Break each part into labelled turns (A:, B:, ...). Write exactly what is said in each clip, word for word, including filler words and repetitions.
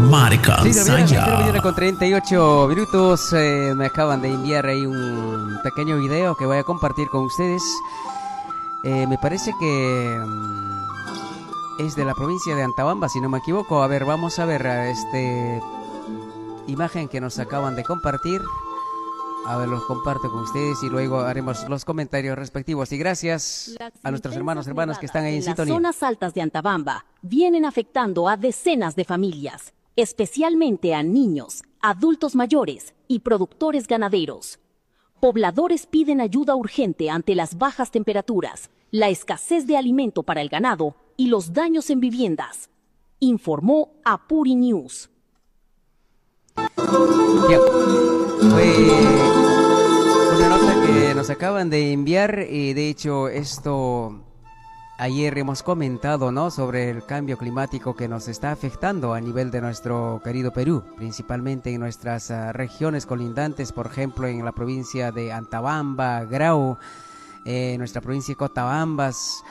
A: Marca
B: Sí,
A: Saya.
B: mañana con treinta y ocho minutos. Eh, me acaban de enviar ahí un pequeño video que voy a compartir con ustedes. Eh, me parece que um, es de la provincia de Antabamba, si no me equivoco. A ver, vamos a ver este imagen que nos acaban de compartir. A ver, los comparto con ustedes y luego haremos los comentarios respectivos. Y gracias a nuestros hermanos y hermanas que están ahí en, en sintonía.
C: Las zonas altas de Antabamba vienen afectando a decenas de familias, especialmente a niños, adultos mayores y productores ganaderos. Pobladores piden ayuda urgente ante las bajas temperaturas, la escasez de alimento para el ganado y los daños en viviendas, informó Apuri News.
B: Bien. Fue una nota que nos acaban de enviar y de hecho esto ayer hemos comentado, ¿no?, sobre el cambio climático que nos está afectando a nivel de nuestro querido Perú, principalmente en nuestras uh, regiones colindantes, por ejemplo en la provincia de Antabamba, Grau, eh, nuestra provincia de Cotabambas.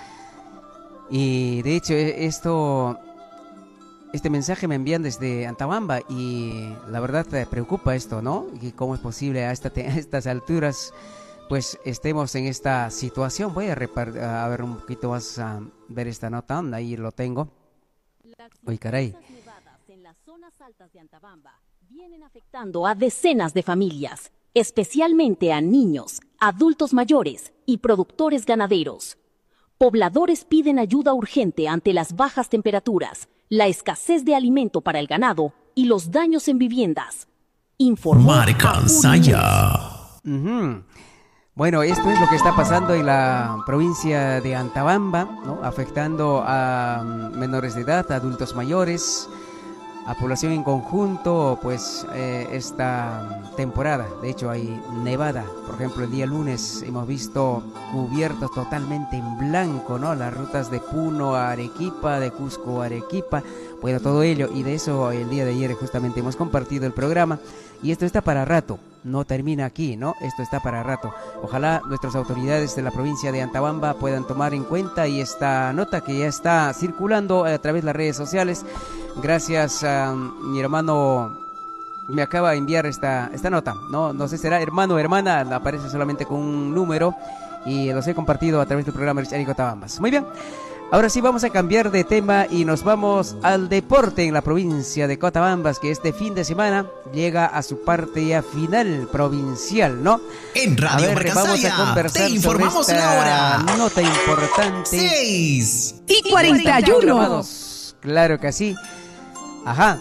B: Y de hecho esto... Este mensaje me envían desde Antabamba y la verdad te preocupa esto, ¿no? Y cómo es posible a, esta, a estas alturas pues estemos en esta situación. Voy a, repar, a ver un poquito más a ver esta nota, ahí lo tengo. Uy, caray.
C: Las nevadas en las zonas altas de Antabamba vienen afectando a decenas de familias, especialmente a niños, adultos mayores y productores ganaderos. Pobladores piden ayuda urgente ante las bajas temperaturas, la escasez de alimento para el ganado y los daños en viviendas, informó
A: Marca Saya.
B: Uh-huh. Bueno, esto es lo que está pasando en la provincia de Antabamba, ¿no?, afectando a menores de edad, a adultos mayores, a población en conjunto, pues eh, esta temporada. De hecho hay nevada, por ejemplo el día lunes hemos visto cubiertos totalmente en blanco, ¿no?, las rutas de Puno a Arequipa, de Cusco a Arequipa, bueno, todo ello, y de eso el día de ayer justamente hemos compartido el programa, y esto está para rato, no termina aquí, ¿no? Esto está para rato. Ojalá nuestras autoridades de la provincia de Antabamba puedan tomar en cuenta y esta nota que ya está circulando a través de las redes sociales. Gracias a mi hermano, me acaba de enviar esta, esta nota, no, no sé si será hermano o hermana, aparece solamente con un número y los he compartido a través del programa Richard Cotabambas. Muy bien, ahora sí vamos a cambiar de tema y nos vamos al deporte en la provincia de Cotabambas, que este fin de semana llega a su parte ya final provincial, ¿no?
A: En Radio
B: a ver, vamos a conversar
A: te informamos
B: sobre esta
A: una hora.
B: nota importante.
A: seis
D: y cuarenta y uno.
B: Claro que sí. Ajá.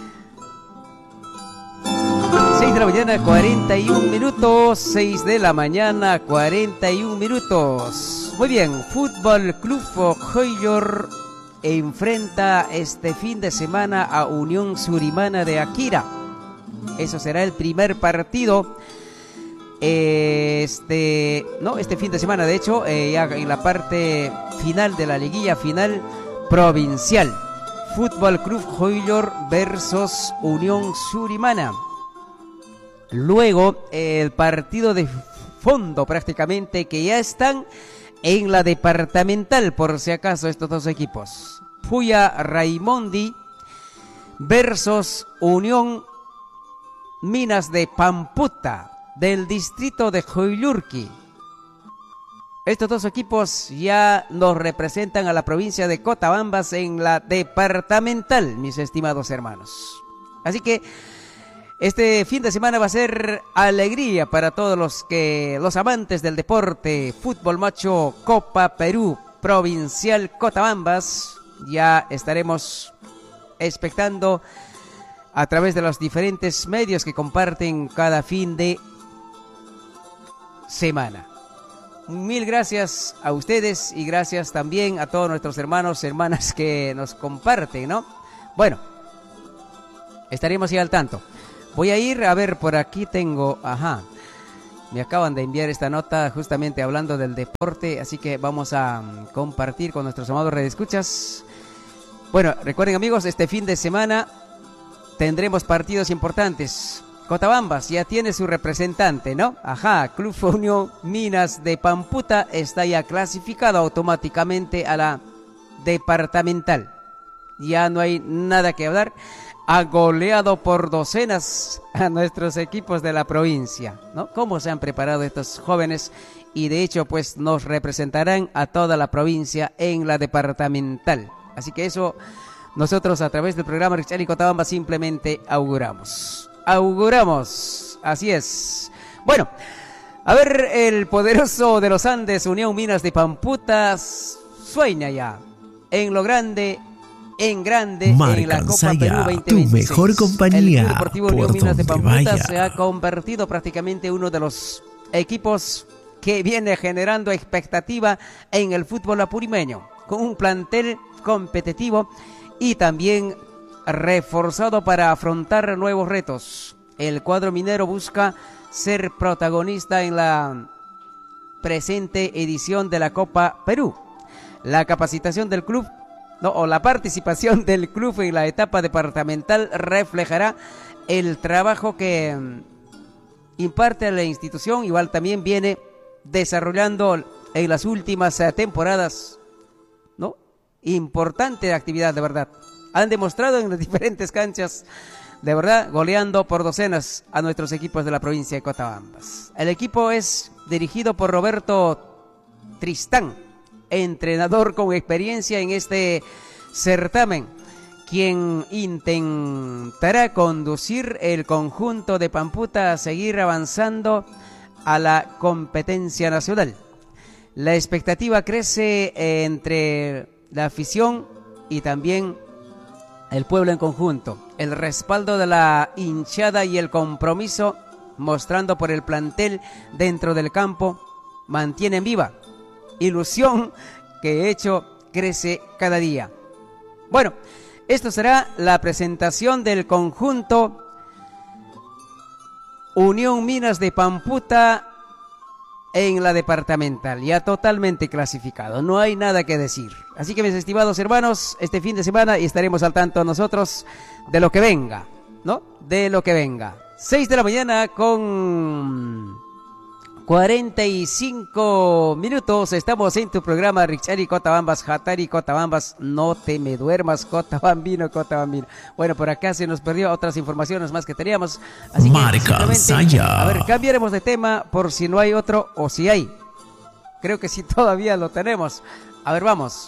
B: seis de la mañana, cuarenta y un minutos. seis de la mañana, cuarenta y un minutos. Muy bien, Fútbol Club Joyor enfrenta este fin de semana a Unión Surimana de Akira. Eso será el primer partido. Este, no, este fin de semana, de hecho, eh, ya en la parte final de la liguilla final provincial. Fútbol Club Joyor versus Unión Surimana. Luego el partido de fondo prácticamente, que ya están en la departamental por si acaso estos dos equipos. Puya Raimondi versus Unión Minas de Pamputa del distrito de Joyurqui. Estos dos equipos ya nos representan a la provincia de Cotabambas en la departamental, mis estimados hermanos. Así que este fin de semana va a ser alegría para todos los que los amantes del deporte. Fútbol macho Copa Perú Provincial Cotabambas. Ya estaremos expectando a través de los diferentes medios que comparten cada fin de semana. Mil gracias a ustedes y gracias también a todos nuestros hermanos y hermanas que nos comparten, ¿no? Bueno, estaremos ya al tanto. Voy a ir a ver, por aquí tengo, ajá, me acaban de enviar esta nota justamente hablando del deporte, así que vamos a um, compartir con nuestros amados redescuchas. Bueno, recuerden amigos, este fin de semana tendremos partidos importantes. Cotabambas ya tiene su representante, ¿no? Ajá, Club Unión Minas de Pamputa está ya clasificado automáticamente a la departamental. Ya no hay nada que hablar. ha goleado por docenas a nuestros equipos de la provincia, ¿no? ¿Cómo se han preparado estos jóvenes? Y de hecho, pues nos representarán a toda la provincia en la departamental. Así que eso nosotros a través del programa Richari Cotabamba simplemente auguramos. Auguramos, así es. Bueno, a ver, el poderoso de los Andes, Unión Minas de Pamputas, sueña ya en lo grande, en grande,
A: Marca
B: en la Copa
A: Saya,
B: Perú veinte
A: tu
B: veintiséis.
A: mejor compañía,
B: El Club Deportivo
A: por
B: Unión Minas de
A: donde
B: Pamputas
A: vaya.
B: se ha convertido prácticamente uno de los equipos que viene generando expectativa en el fútbol apurimeño, con un plantel competitivo y también reforzado para afrontar nuevos retos. El cuadro minero busca ser protagonista en la presente edición de la Copa Perú. La capacitación del club, no, o la participación del club en la etapa departamental reflejará el trabajo que imparte la institución. Igual también viene desarrollando en las últimas eh, temporadas, ¿no? Importante actividad, de verdad. Han demostrado en las diferentes canchas, de verdad, goleando por docenas a nuestros equipos de la provincia de Cotabambas. El equipo es dirigido por Roberto Tristán, entrenador con experiencia en este certamen, quien intentará conducir el conjunto de Pamputa a seguir avanzando a la competencia nacional. La expectativa crece entre la afición y también el pueblo en conjunto. El respaldo de la hinchada y el compromiso mostrando por el plantel dentro del campo mantienen viva ilusión que de hecho crece cada día. Bueno, esto será la presentación del conjunto Unión Minas de Pamputa en la departamental, ya totalmente clasificado, no hay nada que decir. Así que mis estimados hermanos, este fin de semana estaremos al tanto nosotros de lo que venga, ¿no? De lo que venga. seis de la mañana con cuarenta y cinco minutos, estamos en tu programa Richari Cotabambas, Hatari Cotabambas, no te me duermas, Cotabambino, Cotabambino. Bueno, por acá se nos perdió otras informaciones más que teníamos, así
A: Marca
B: que
A: Saya.
B: a ver, cambiaremos de tema por si no hay otro o si hay. Creo que sí todavía lo tenemos. A ver, vamos.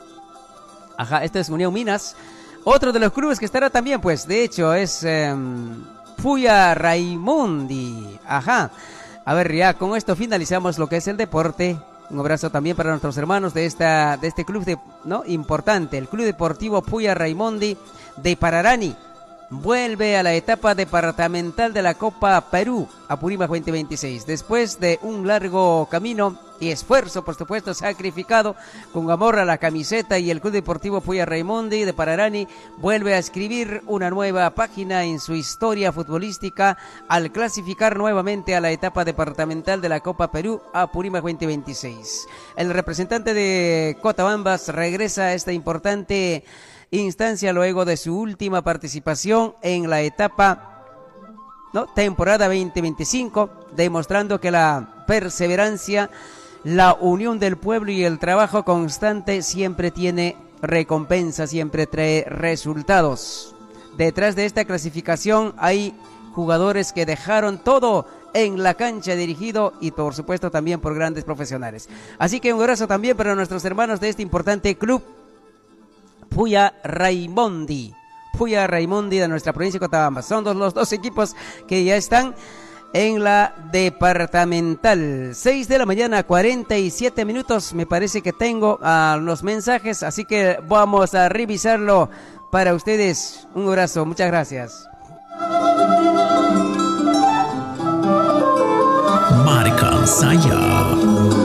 B: Ajá, esto es Unión Minas. Otro de los clubes que estará también, pues, de hecho, es eh, Puya Raimundi. Ajá. A ver, ya con esto finalizamos lo que es el deporte. Un abrazo también para nuestros hermanos de esta de este club de, ¿no? importante, el Club Deportivo Puya Raimundi de Pararani. Vuelve a la etapa departamental de la Copa Perú, Apurímac veinte veintiséis. Después de un largo camino y esfuerzo, por supuesto, sacrificado con amor a la camiseta, y el Club Deportivo Puya Raimundi de Pararani vuelve a escribir una nueva página en su historia futbolística al clasificar nuevamente a la etapa departamental de la Copa Perú, Apurímac veinte veintiséis. El representante de Cotabambas regresa a esta importante instancia luego de su última participación en la etapa, ¿no? temporada veinte veinticinco, demostrando que la perseverancia, la unión del pueblo y el trabajo constante siempre tiene recompensa, siempre trae resultados. Detrás de esta clasificación hay jugadores que dejaron todo en la cancha, dirigido y por supuesto también por grandes profesionales. Así que un abrazo también para nuestros hermanos de este importante club Puya Raimundi, Puya Raimundi de nuestra provincia de Cotabambas. Son dos, los dos equipos que ya están en la departamental. seis de la mañana, cuarenta y siete minutos. Me parece que tengo uh, los mensajes, así que vamos a revisarlo para ustedes. Un abrazo, muchas gracias.
A: Marca Saya.